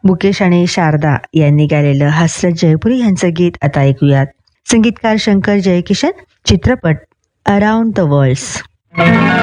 मुकेश आणि शारदा यांनी गायलेलं हसरत जयपुरी यांचं गीत आता ऐकूयात. संगीतकार शंकर जयकिशन, चित्रपट अराउंड द वर्ल्ड.